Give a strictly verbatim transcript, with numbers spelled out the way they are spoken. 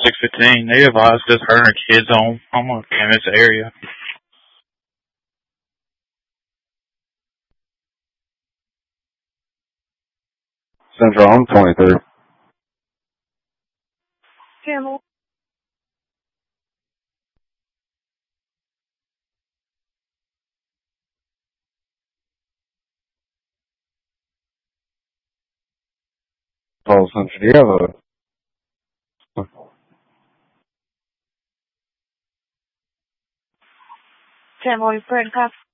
six fifteen. They advised us her and her kids on home in this area. Central on twenty-third. Camel. Paul Central, do you have a... Camel, you friend,